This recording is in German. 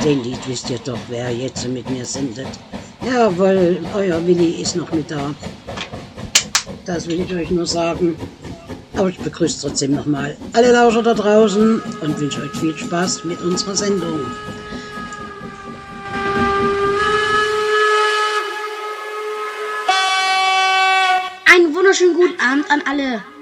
den Lied wisst ihr doch, wer jetzt mit mir sendet. Jawohl, euer Willi ist noch mit da. Das will ich euch nur sagen. Aber ich begrüße trotzdem nochmal alle Lauscher da draußen und wünsche euch viel Spaß mit unserer Sendung. Einen wunderschönen guten Abend an alle.